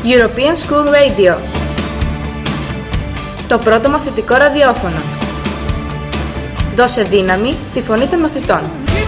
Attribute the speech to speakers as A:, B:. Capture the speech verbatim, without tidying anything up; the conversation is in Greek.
A: European School Radio. Το πρώτο μαθητικό ραδιόφωνο. Δώσε δύναμη στη φωνή των μαθητών.